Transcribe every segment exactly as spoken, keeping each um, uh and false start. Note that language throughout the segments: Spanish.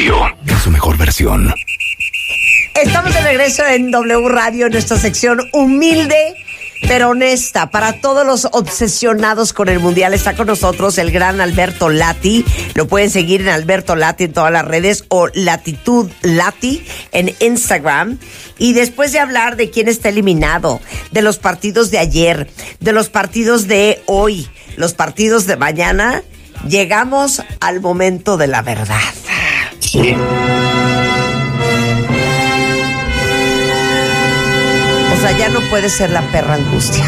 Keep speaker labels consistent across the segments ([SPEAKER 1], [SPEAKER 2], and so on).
[SPEAKER 1] Radio, en su mejor versión.
[SPEAKER 2] Estamos de regreso en W Radio, en nuestra sección humilde pero honesta para todos los obsesionados con el Mundial. Está con nosotros el gran Alberto Lati. Lo pueden seguir en Alberto Lati en todas las redes o Latitud Lati en Instagram. Y después de hablar de quién está eliminado, de los partidos de ayer, de los partidos de hoy, los partidos de mañana, llegamos al momento de la verdad.
[SPEAKER 3] Sí.
[SPEAKER 2] O sea, ya no puede ser la perra angustia.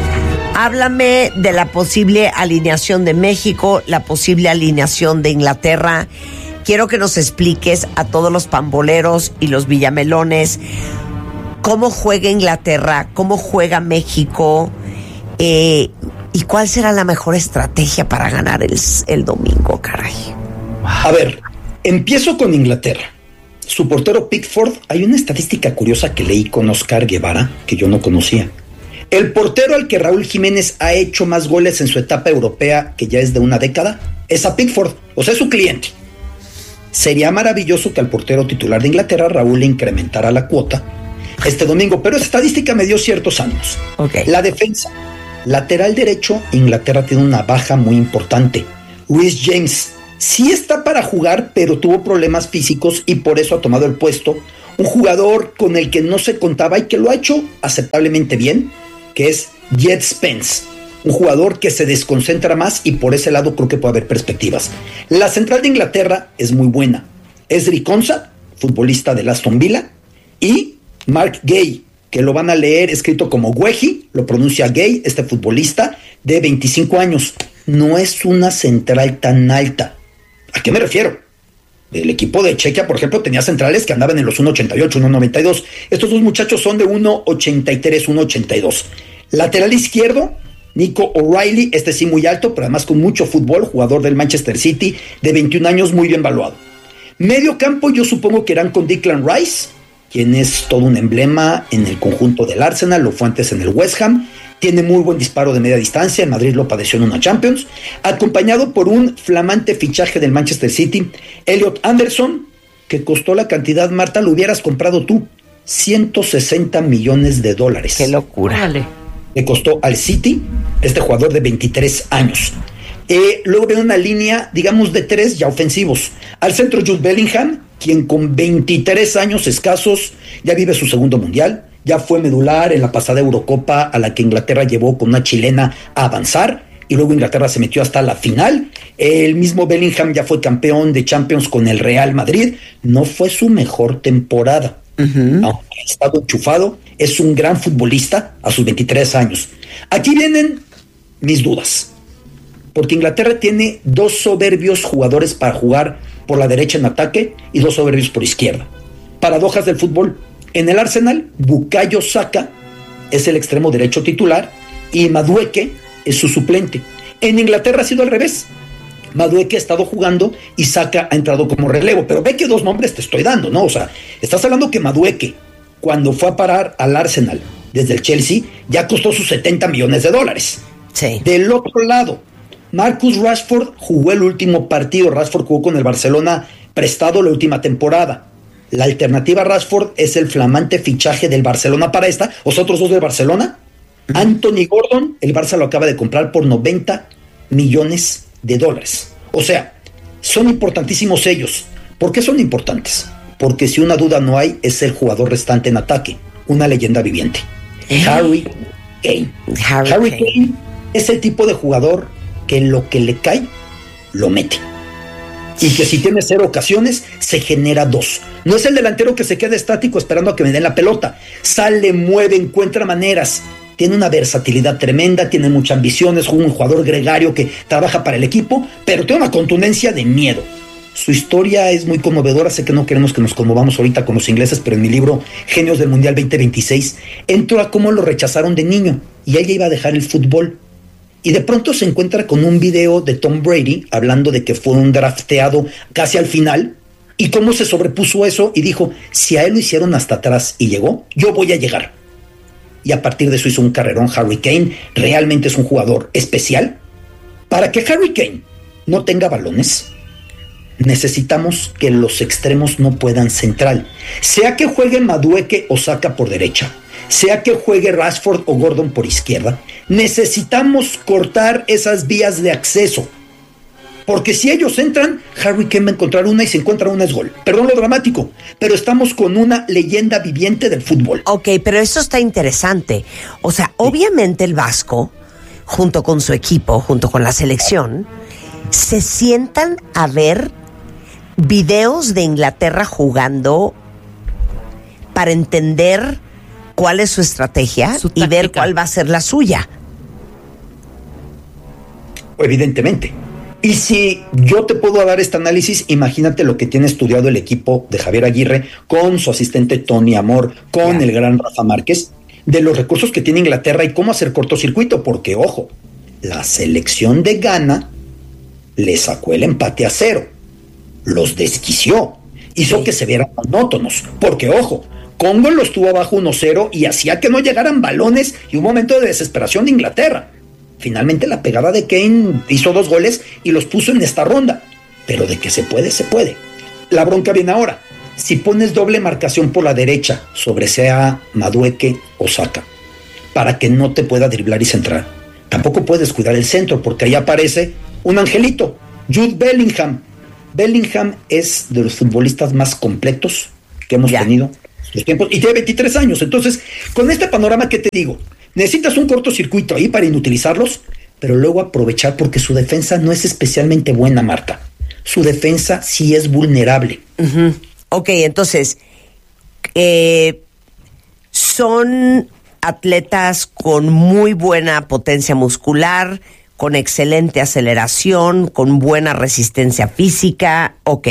[SPEAKER 2] Háblame de la posible alineación de México, la posible alineación de Inglaterra. Quiero que nos expliques a todos los pamboleros y los villamelones cómo juega Inglaterra, cómo juega México, eh, y cuál será la mejor estrategia para ganar el, el domingo, caray.
[SPEAKER 3] A ver, empiezo con Inglaterra. Su portero Pickford, hay una estadística curiosa que leí con Oscar Guevara, que yo no conocía. El portero al que Raúl Jiménez ha hecho más goles en su etapa europea, que ya es de una década, es a Pickford, o sea, es su cliente. Sería maravilloso que al portero titular de Inglaterra, Raúl, le incrementara la cuota este domingo, pero esa estadística me dio ciertos ánimos.
[SPEAKER 2] Okay.
[SPEAKER 3] La defensa. Lateral derecho, Inglaterra tiene una baja muy importante. Reece James sí está para jugar, pero tuvo problemas físicos y por eso ha tomado el puesto un jugador con el que no se contaba y que lo ha hecho aceptablemente bien, que es Jed Spence, un jugador que se desconcentra más y por ese lado creo que puede haber perspectivas. La central de Inglaterra es muy buena. Ezri Konsa, futbolista del Aston Villa, y Mark Gay, que lo van a leer escrito como Guehi, lo pronuncia Gay, este futbolista de veinticinco años. No es una central tan alta. ¿A qué me refiero? El equipo de Chequia, por ejemplo, tenía centrales que andaban en los uno ochenta y ocho, uno noventa y dos. Estos dos muchachos son de uno ochenta y tres, uno ochenta y dos. Lateral izquierdo, Nico O'Reilly, este sí muy alto, pero además con mucho fútbol, jugador del Manchester City, de veintiún años, muy bien valuado. Medio campo, yo supongo que irán con Declan Rice, quien es todo un emblema en el conjunto del Arsenal, lo fue antes en el West Ham. Tiene muy buen disparo de media distancia, en Madrid lo padeció en una Champions, acompañado por un flamante fichaje del Manchester City, Elliot Anderson, que costó la cantidad, Marta, lo hubieras comprado tú, ciento sesenta millones de dólares.
[SPEAKER 2] ¡Qué locura!
[SPEAKER 4] Dale.
[SPEAKER 3] Le costó al City, este jugador de veintitrés años. Eh, luego viene una línea, digamos, de tres ya ofensivos. Al centro, Jude Bellingham, quien con veintitrés años escasos ya vive su segundo mundial. Ya fue medular en la pasada Eurocopa a la que Inglaterra llevó con una chilena a avanzar y luego Inglaterra se metió hasta la final. El mismo Bellingham ya fue campeón de Champions con el Real Madrid. No fue su mejor temporada. Uh-huh. Aunque ha estado enchufado, es un gran futbolista a sus veintitrés años. Aquí vienen mis dudas, porque Inglaterra tiene dos soberbios jugadores para jugar por la derecha en ataque y dos soberbios por izquierda. Paradojas del fútbol. En el Arsenal, Bukayo Saka es el extremo derecho titular y Madueke es su suplente. En Inglaterra ha sido al revés. Madueke ha estado jugando y Saka ha entrado como relevo. Pero ve que dos nombres te estoy dando, ¿no? O sea, estás hablando que Madueke, cuando fue a parar al Arsenal desde el Chelsea, ya costó sus setenta millones de dólares.
[SPEAKER 2] Sí.
[SPEAKER 3] Del otro lado, Marcus Rashford jugó el último partido. Rashford jugó con el Barcelona prestado la última temporada. La alternativa a Rashford es el flamante fichaje del Barcelona para esta. ¿Los otros dos del Barcelona? Uh-huh. Anthony Gordon, el Barça lo acaba de comprar por noventa millones de dólares. O sea, son importantísimos ellos. ¿Por qué son importantes? Porque si una duda no hay, es el jugador restante en ataque, una leyenda viviente. ¿Eh? Harry Kane. Harry, Harry Kane. Kane es el tipo de jugador que lo que le cae, lo mete. Y que si tiene cero ocasiones, se genera dos. No es el delantero que se queda estático esperando a que me den la pelota. Sale, mueve, encuentra maneras. Tiene una versatilidad tremenda, tiene mucha ambición, es un jugador gregario que trabaja para el equipo, pero tiene una contundencia de miedo. Su historia es muy conmovedora. Sé que no queremos que nos conmovamos ahorita con los ingleses, pero en mi libro Genios del Mundial veinte veintiséis entro a cómo lo rechazaron de niño y ella iba a dejar el fútbol. Y de pronto se encuentra con un video de Tom Brady hablando de que fue un drafteado casi al final y cómo se sobrepuso eso y dijo, si a él lo hicieron hasta atrás y llegó, yo voy a llegar. Y a partir de eso hizo un carrerón. Harry Kane realmente es un jugador especial. Para que Harry Kane no tenga balones, necesitamos que los extremos no puedan central. Sea que juegue Madueke o Saka por derecha, sea que juegue Rashford o Gordon por izquierda, necesitamos cortar esas vías de acceso. Porque si ellos entran, Harry Kane va a encontrar una y si encuentra una es gol. Perdón lo dramático, pero estamos con una leyenda viviente del fútbol.
[SPEAKER 2] Ok, pero eso está interesante. O sea, sí. Obviamente el Vasco, junto con su equipo, junto con la selección, se sientan a ver videos de Inglaterra jugando para entender cuál es su estrategia su y ver cuál va a ser la suya.
[SPEAKER 3] Evidentemente. Y si yo te puedo dar este análisis, imagínate lo que tiene estudiado el equipo de Javier Aguirre con su asistente Tony Amor, con yeah. el gran Rafa Márquez, de los recursos que tiene Inglaterra y cómo hacer cortocircuito, porque ojo, la selección de Ghana le sacó el empate a cero, los desquició, hizo sí. que se vieran monótonos, porque ojo, Congo los tuvo abajo uno cero y hacía que no llegaran balones y un momento de desesperación de Inglaterra. Finalmente la pegada de Kane hizo dos goles y los puso en esta ronda. Pero de que se puede, se puede. La bronca viene ahora. Si pones doble marcación por la derecha sobre sea Madueke o Saka, para que no te pueda driblar y centrar, tampoco puedes cuidar el centro, porque ahí aparece un angelito, Jude Bellingham. Bellingham es de los futbolistas más completos que hemos ya. tenido en los tiempos, y tiene veintitrés años. Entonces, con este panorama, ¿qué te digo? Necesitas un cortocircuito ahí para inutilizarlos, pero luego aprovechar, porque su defensa no es especialmente buena, Marta. Su defensa sí es vulnerable.
[SPEAKER 2] Uh-huh. Ok, entonces, eh, son atletas con muy buena potencia muscular, con excelente aceleración, con buena resistencia física. Ok,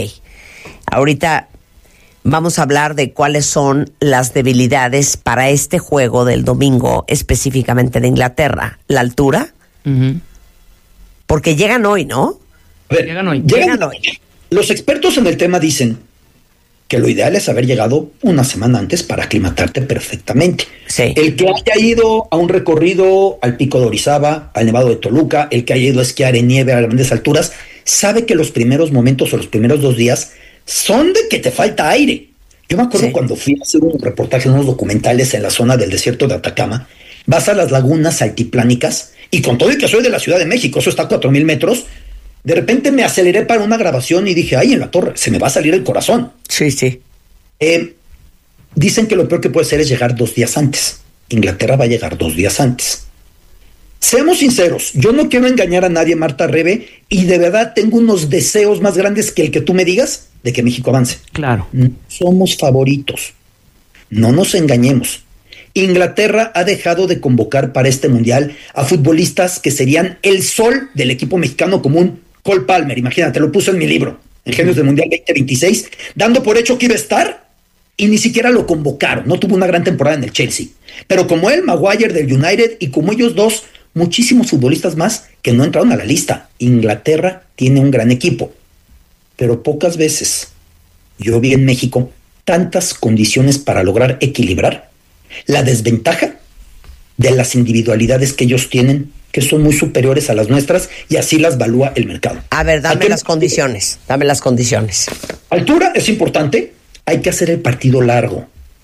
[SPEAKER 2] ahorita vamos a hablar de cuáles son las debilidades para este juego del domingo, específicamente de Inglaterra. ¿La altura? Uh-huh. Porque llegan hoy, ¿no?
[SPEAKER 3] A ver, llegan hoy. Llegan hoy. Los expertos en el tema dicen que lo ideal es haber llegado una semana antes para aclimatarte perfectamente.
[SPEAKER 2] Sí.
[SPEAKER 3] El que haya ido a un recorrido al Pico de Orizaba, al Nevado de Toluca, el que haya ido a esquiar en nieve a grandes alturas, sabe que los primeros momentos o los primeros dos días son de que te falta aire. Yo me acuerdo sí. cuando fui a hacer un reportaje en unos documentales en la zona del desierto de Atacama, vas a las lagunas altiplánicas, y con todo y que soy de la Ciudad de México, eso está a cuatro mil metros, de repente me aceleré para una grabación y dije, ay, en la torre, se me va a salir el corazón.
[SPEAKER 2] Sí, sí.
[SPEAKER 3] Eh, dicen que lo peor que puede ser es llegar dos días antes. Inglaterra va a llegar dos días antes. Seamos sinceros, yo no quiero engañar a nadie, Marta Rebe, y de verdad tengo unos deseos más grandes que el que tú me digas de que México avance.
[SPEAKER 4] Claro.
[SPEAKER 3] No somos favoritos. No nos engañemos. Inglaterra ha dejado de convocar para este mundial a futbolistas que serían el sol del equipo mexicano común. Cole Palmer, imagínate, lo puso en mi libro, en Genios del Mundial veinte veintiséis, dando por hecho que iba a estar, y ni siquiera lo convocaron. No tuvo una gran temporada en el Chelsea. Pero como él, Maguire del United, y como ellos dos, muchísimos futbolistas más que no entraron a la lista. Inglaterra tiene un gran equipo, pero pocas veces yo vi en México tantas condiciones para lograr equilibrar la desventaja de las individualidades que ellos tienen, que son muy superiores a las nuestras, y así las valúa el mercado.
[SPEAKER 2] A ver, dame Altura, las condiciones, dame las condiciones.
[SPEAKER 3] Altura es importante, hay que hacer el partido largo.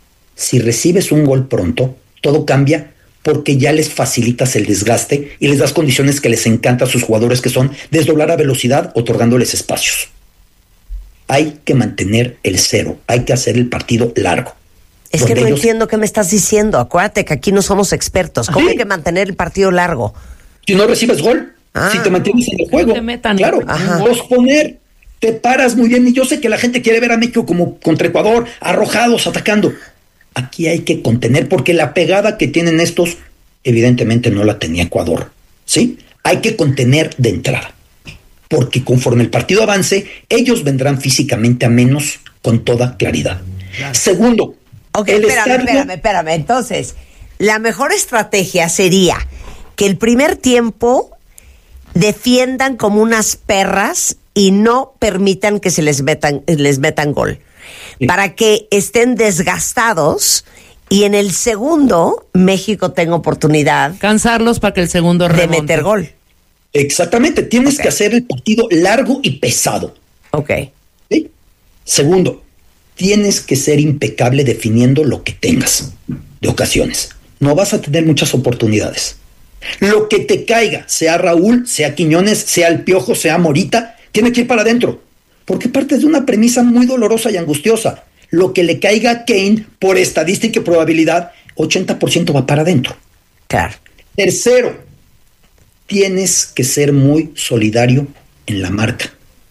[SPEAKER 3] Si recibes un gol pronto, todo cambia, porque ya les facilitas el desgaste y les das condiciones que les encanta a sus jugadores, que son desdoblar a velocidad, otorgándoles espacios. Hay que mantener el cero, hay que hacer el partido largo.
[SPEAKER 2] Es que no ellos... entiendo qué me estás diciendo. Acuérdate que aquí no somos expertos. ¿Cómo ¿Sí? hay que mantener el partido largo?
[SPEAKER 3] Si no recibes gol, ah. si te mantienes en el juego, claro, posponer, te paras muy bien. Y yo sé que la gente quiere ver a México como contra Ecuador, arrojados, atacando. Aquí hay que contener, porque la pegada que tienen estos, evidentemente no la tenía Ecuador, ¿sí? Hay que contener de entrada, porque conforme el partido avance, ellos vendrán físicamente a menos con toda claridad. Claro. Segundo,
[SPEAKER 2] ok, espérame, estadio... espérame, espérame. Entonces, la mejor estrategia sería que el primer tiempo defiendan como unas perras y no permitan que se les metan, les metan gol. Sí. Para que estén desgastados y en el segundo México tenga oportunidad
[SPEAKER 4] cansarlos para que el segundo remonte.
[SPEAKER 2] De meter gol.
[SPEAKER 3] Exactamente, tienes okay. que hacer el partido largo y pesado.
[SPEAKER 2] Ok.
[SPEAKER 3] Segundo, tienes que ser impecable definiendo lo que tengas de ocasiones. No vas a tener muchas oportunidades. Lo que te caiga, sea Raúl, sea Quiñones, sea El Piojo, sea Morita, tiene que ir para adentro. Porque parte de una premisa muy dolorosa y angustiosa. Lo que le caiga a Kane, por estadística y probabilidad, ochenta por ciento va para adentro.
[SPEAKER 2] Claro.
[SPEAKER 3] Tercero, tienes que ser muy solidario en la marca.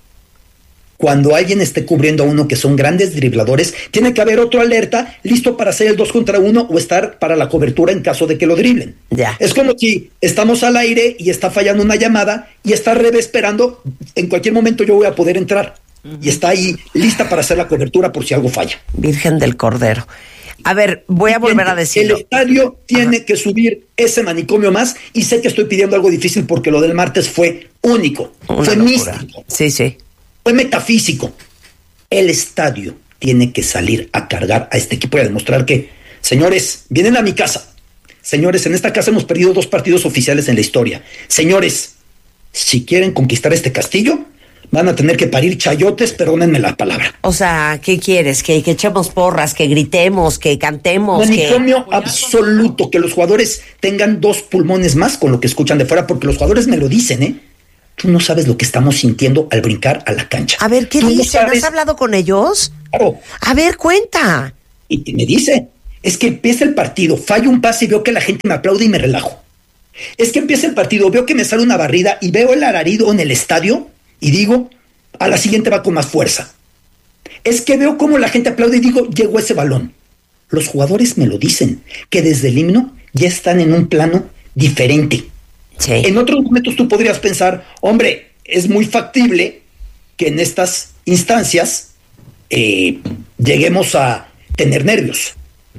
[SPEAKER 3] Cuando alguien esté cubriendo a uno que son grandes dribladores, tiene que haber otro alerta listo para hacer el dos contra uno o estar para la cobertura en caso de que lo driblen.
[SPEAKER 2] Ya.
[SPEAKER 3] Es como si estamos al aire y está fallando una llamada y está Rebe esperando, en cualquier momento yo voy a poder entrar. Uh-huh. Y está ahí lista para hacer la cobertura por si algo falla.
[SPEAKER 2] Virgen del Cordero. A ver, voy a volver a decirlo.
[SPEAKER 3] El estadio tiene Ajá. que subir ese manicomio más, y sé que estoy pidiendo algo difícil porque lo del martes fue único, Una fue locura. místico.
[SPEAKER 2] Sí, sí.
[SPEAKER 3] Fue metafísico. El estadio tiene que salir a cargar a este equipo y a demostrar que, señores, vienen a mi casa. Señores, en esta casa hemos perdido dos partidos oficiales en la historia. Señores, si quieren conquistar este castillo, van a tener que parir chayotes, perdónenme la palabra.
[SPEAKER 2] O sea, ¿qué quieres? ¿Que, que echemos porras, que gritemos, que cantemos?
[SPEAKER 3] Manicomio
[SPEAKER 2] que...
[SPEAKER 3] absoluto, que los jugadores tengan dos pulmones más con lo que escuchan de fuera, porque los jugadores me lo dicen, ¿eh? Tú no sabes lo que estamos sintiendo al brincar a la cancha.
[SPEAKER 2] A ver, ¿qué
[SPEAKER 3] Tú
[SPEAKER 2] dicen?
[SPEAKER 3] no sabes...
[SPEAKER 2] ¿Has hablado con ellos?
[SPEAKER 3] Claro.
[SPEAKER 2] A ver, cuenta.
[SPEAKER 3] Y me dice, es que empieza el partido, fallo un pase y veo que la gente me aplaude y me relajo. Es que empieza el partido, veo que me sale una barrida y veo el alarido en el estadio y digo, a la siguiente va con más fuerza. Es que veo cómo la gente aplaude y digo, llegó ese balón. Los jugadores me lo dicen, que desde el himno ya están en un plano diferente. Sí. En otros momentos tú podrías pensar, hombre, es muy factible que en estas instancias eh, lleguemos a tener nervios.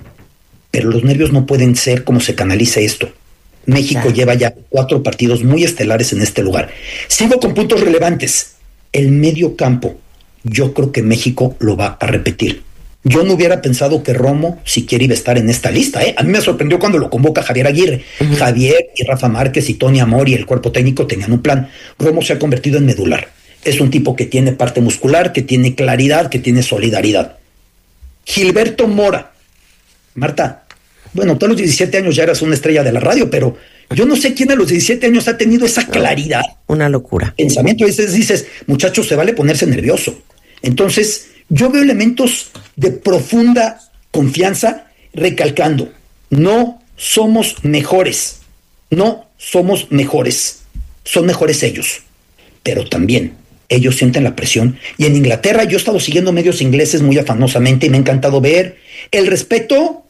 [SPEAKER 3] Pero los nervios no pueden ser como se canaliza esto. México claro. lleva ya cuatro partidos muy estelares en este lugar. Sigo con puntos relevantes. El medio campo, yo creo que México lo va a repetir. Yo no hubiera pensado que Romo siquiera iba a estar en esta lista, ¿eh? A mí me sorprendió cuando lo convoca Javier Aguirre. Uh-huh. Javier y Rafa Márquez y Tony Amor y el cuerpo técnico tenían un plan. Romo se ha convertido en medular. Es un tipo que tiene parte muscular, que tiene claridad, que tiene solidaridad. Gilberto Mora. Marta, bueno, tú a los diecisiete años ya eras una estrella de la radio, pero yo no sé quién a los diecisiete años ha tenido esa claridad.
[SPEAKER 2] Una locura.
[SPEAKER 3] Pensamiento, a veces dices, muchachos, se vale ponerse nervioso. Entonces, yo veo elementos de profunda confianza recalcando, no somos mejores, no somos mejores, son mejores ellos, pero también ellos sienten la presión. Y en Inglaterra yo he estado siguiendo medios ingleses muy afanosamente y me ha encantado ver el respeto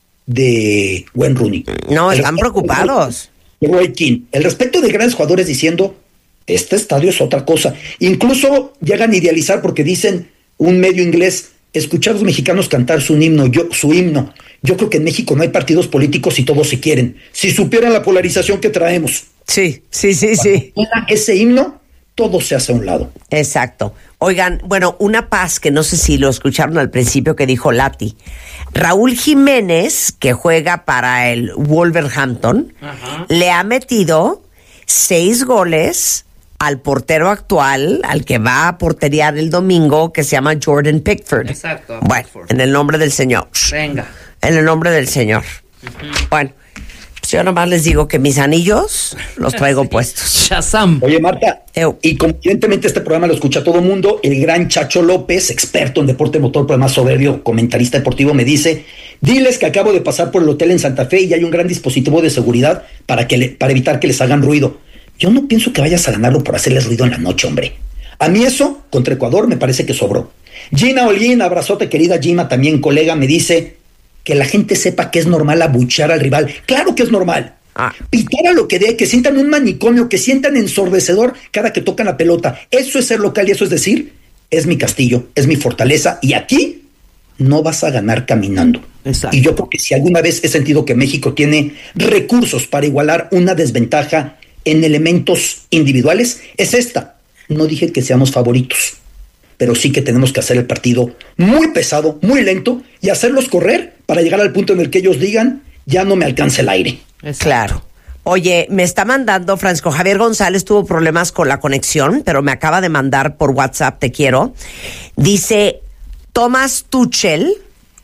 [SPEAKER 3] de Wayne Rooney.
[SPEAKER 2] No, están preocupados.
[SPEAKER 3] De Roy Keane, el respeto de grandes jugadores diciendo, este estadio es otra cosa. Incluso llegan a idealizar porque dicen, un medio inglés, escuchar a los mexicanos cantar su himno, yo, su himno. Yo creo que en México no hay partidos políticos y todos se quieren. Si supieran la polarización que traemos.
[SPEAKER 2] Sí, sí, sí, sí.
[SPEAKER 3] Ese himno, todo se hace a un lado.
[SPEAKER 2] Exacto. Oigan, bueno, una paz que no sé si lo escucharon al principio que dijo Lati. Raúl Jiménez, que juega para el Wolverhampton, Ajá. le ha metido seis goles al portero actual, al que va a porteriar el domingo, que se llama Jordan Pickford.
[SPEAKER 4] Exacto.
[SPEAKER 2] Bueno,
[SPEAKER 4] Pickford.
[SPEAKER 2] En el nombre del Señor.
[SPEAKER 4] Venga.
[SPEAKER 2] En el nombre del Señor. Uh-huh. Bueno, pues yo nomás les digo que mis anillos los traigo sí. puestos.
[SPEAKER 4] Shazam.
[SPEAKER 3] Oye, Marta,
[SPEAKER 2] Eu.
[SPEAKER 3] y como evidentemente este programa lo escucha todo el mundo, el gran Chacho López, experto en deporte motor, pero además soberbio, comentarista deportivo, me dice, diles que acabo de pasar por el hotel en Santa Fe y hay un gran dispositivo de seguridad para, que le, para evitar que les hagan ruido. Yo no pienso que vayas a ganarlo por hacerles ruido en la noche, hombre. A mí eso, contra Ecuador, me parece que sobró. Gina Olguín, abrazote, querida Gina, también colega, me dice que la gente sepa que es normal abuchear al rival. ¡Claro que es normal! Ah. Pitar a lo que dé, que sientan un manicomio, que sientan ensordecedor cada que tocan la pelota. Eso es ser local y eso es decir, es mi castillo, es mi fortaleza y aquí no vas a ganar caminando. Exacto. Y yo creo que si alguna vez he sentido que México tiene recursos para igualar una desventaja en elementos individuales, es esta. No dije que seamos favoritos, pero sí que tenemos que hacer el partido muy pesado, muy lento y hacerlos correr para llegar al punto en el que ellos digan, ya no me alcanza el aire.
[SPEAKER 2] Claro. Oye, me está mandando Francisco Javier González, tuvo problemas con la conexión, pero me acaba de mandar por WhatsApp, te quiero. Dice, Thomas Tuchel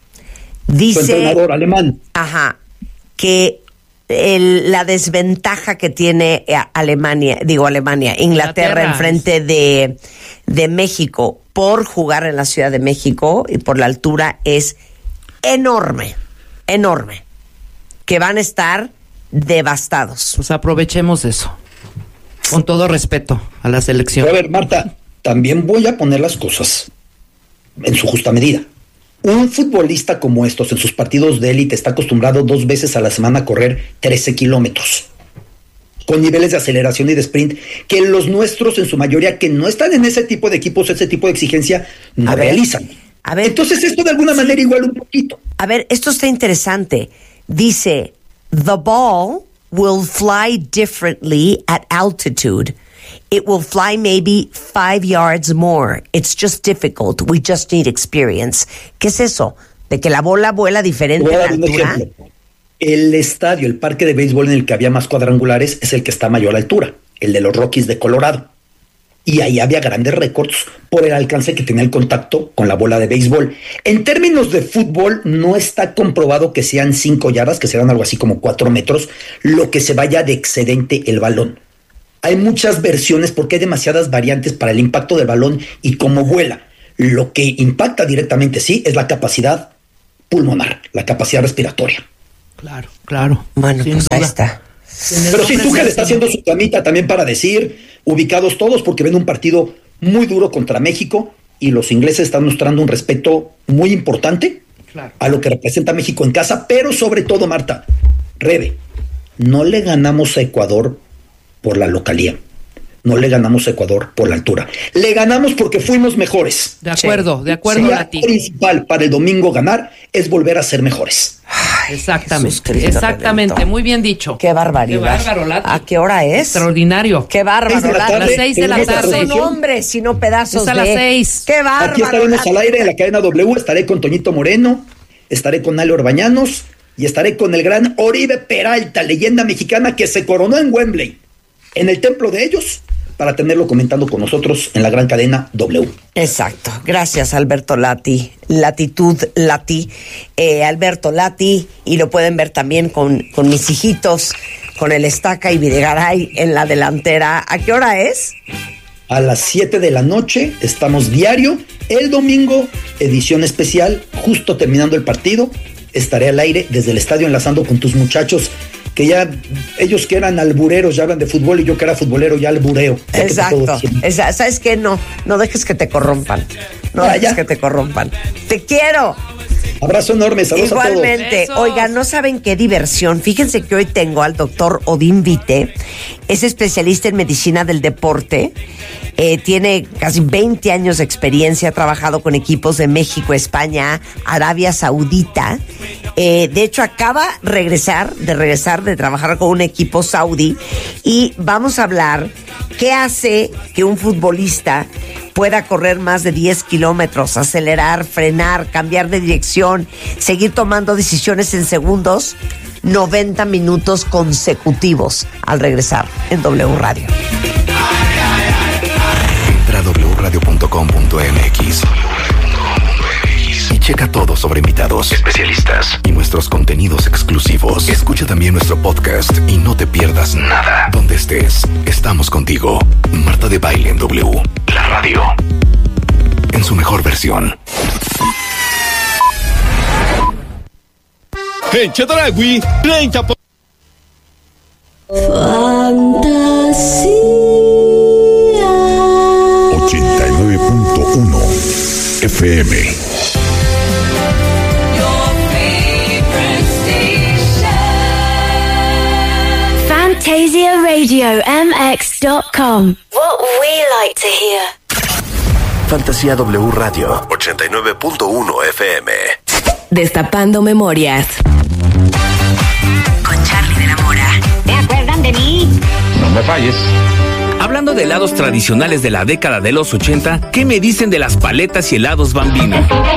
[SPEAKER 3] Su
[SPEAKER 2] dice,
[SPEAKER 3] entrenador alemán.
[SPEAKER 2] ajá, que el- la desventaja que tiene eh, Alemania, digo Alemania, Inglaterra,
[SPEAKER 4] Inglaterra.
[SPEAKER 2] enfrente de, de México por jugar en la Ciudad de México y por la altura es enorme, enorme, que van a estar devastados.
[SPEAKER 4] Pues aprovechemos eso. Con todo respeto a la selección.
[SPEAKER 3] Pero a ver, Marta, también voy a poner las cosas en su justa medida. Un futbolista como estos en sus partidos de élite está acostumbrado dos veces a la semana a correr trece kilómetros, con niveles de aceleración y de sprint que los nuestros en su mayoría, que no están en ese tipo de equipos, ese tipo de exigencia, no
[SPEAKER 2] A ver,
[SPEAKER 3] realizan.
[SPEAKER 2] a ver.
[SPEAKER 3] Entonces esto de alguna manera igual un poquito.
[SPEAKER 2] A ver, esto está interesante. Dice, the ball will fly differently at altitude. It will fly maybe five yards more. It's just difficult. We just need experience. ¿Qué es eso? ¿De que la bola vuela diferente
[SPEAKER 3] Voy a
[SPEAKER 2] a la
[SPEAKER 3] dar un
[SPEAKER 2] altura?
[SPEAKER 3] ejemplo. El estadio, el parque de béisbol en el que había más cuadrangulares es el que está a mayor altura, el de los Rockies de Colorado. Y ahí había grandes récords por el alcance que tenía el contacto con la bola de béisbol. En términos de fútbol, no está comprobado que sean cinco yardas, que serán algo así como cuatro metros, lo que se vaya de excedente el balón. Hay muchas versiones porque hay demasiadas variantes para el impacto del balón y cómo vuela. Lo que impacta directamente, sí, es la capacidad pulmonar, la capacidad respiratoria.
[SPEAKER 4] Claro, claro.
[SPEAKER 2] Bueno,
[SPEAKER 4] sin
[SPEAKER 2] pues ahí
[SPEAKER 4] duda.
[SPEAKER 2] está.
[SPEAKER 3] Pero sí, Tuchel está haciendo su camita también para decir, ubicados todos, porque ven un partido muy duro contra México y los ingleses están mostrando un respeto muy importante
[SPEAKER 4] Claro.
[SPEAKER 3] a lo que representa México en casa, pero sobre todo, Marta, Rebe, no le ganamos a Ecuador por la localía, no le ganamos a Ecuador por la altura, le ganamos porque fuimos mejores.
[SPEAKER 4] De acuerdo, de acuerdo,
[SPEAKER 3] La
[SPEAKER 4] Lati.
[SPEAKER 3] principal para el domingo ganar es volver a ser mejores.
[SPEAKER 4] Exactamente,
[SPEAKER 2] Jesús Cristo
[SPEAKER 4] exactamente,
[SPEAKER 2] Redentor.
[SPEAKER 4] muy bien dicho.
[SPEAKER 2] Qué barbaridad.
[SPEAKER 4] Qué bárbaro, Lati.
[SPEAKER 2] ¿A qué hora es?
[SPEAKER 4] Extraordinario.
[SPEAKER 2] Qué bárbaro,
[SPEAKER 3] Seis de la
[SPEAKER 2] Lati.
[SPEAKER 3] tarde,
[SPEAKER 4] A las seis de la
[SPEAKER 3] tenemos
[SPEAKER 4] tarde.
[SPEAKER 3] transmisión.
[SPEAKER 2] Son hombres, sino pedazos
[SPEAKER 4] Es a las
[SPEAKER 2] de...
[SPEAKER 4] seis.
[SPEAKER 2] Qué bárbaro.
[SPEAKER 3] Aquí estaremos
[SPEAKER 2] Lati.
[SPEAKER 3] al aire en la cadena W, estaré con Toñito Moreno, estaré con Ale Orbañanos y estaré con el gran Oribe Peralta, leyenda mexicana que se coronó en Wembley, en el templo de ellos, para tenerlo comentando con nosotros en la gran cadena W.
[SPEAKER 2] Exacto. Gracias, Alberto Lati. Latitud Lati. Eh, Alberto Lati. Y lo pueden ver también con, con mis hijitos, con el Estaca y Videgaray en la delantera. ¿A qué hora es?
[SPEAKER 3] A las siete de la noche estamos diario. El domingo, edición especial, justo terminando el partido, estaré al aire desde el estadio enlazando con tus muchachos, que ya, ellos que eran albureros ya hablan de fútbol y yo que era futbolero ya albureo. Ya que te puedo
[SPEAKER 2] Exacto.
[SPEAKER 3] decir.
[SPEAKER 2] Esa- ¿Sabes qué? No, no dejes que te corrompan. No
[SPEAKER 3] Ah,
[SPEAKER 2] dejes
[SPEAKER 3] ya.
[SPEAKER 2] que te corrompan. ¡Te quiero!
[SPEAKER 3] Abrazo enorme, saludos a todos.
[SPEAKER 2] Igualmente,
[SPEAKER 4] Besos.
[SPEAKER 2] oigan, no saben qué diversión. Fíjense que hoy tengo al doctor Odín Vite, es especialista en medicina del deporte, eh, tiene casi veinte años de experiencia, ha trabajado con equipos de México, España, Arabia Saudita. Eh, de hecho, acaba regresar, de regresar de trabajar con un equipo saudí y vamos a hablar qué hace que un futbolista pueda correr más de diez kilómetros, acelerar, frenar, cambiar de dirección, seguir tomando decisiones en segundos, noventa minutos consecutivos al regresar en W Radio.
[SPEAKER 1] Entra a doble u radio punto com punto m x y checa todo sobre invitados, especialistas y nuestros contenidos exclusivos. Escucha también nuestro podcast y no te pierdas nada. Donde estés, estamos contigo. Marta de Baile en W, la radio, en su mejor versión.
[SPEAKER 5] En Chedragui, treinta por
[SPEAKER 6] ochenta y nueve punto uno F M.
[SPEAKER 7] Fantasia Radio M X dot com. What we like to hear.
[SPEAKER 1] Fantasía W Radio, ochenta y nueve punto uno F M.
[SPEAKER 8] Destapando memorias.
[SPEAKER 7] Con Charlie de la Mora.
[SPEAKER 9] ¿Te acuerdan de mí?
[SPEAKER 5] No me falles.
[SPEAKER 10] Hablando de helados tradicionales de la década de los ochenta, ¿qué me dicen de las paletas y helados Bambino?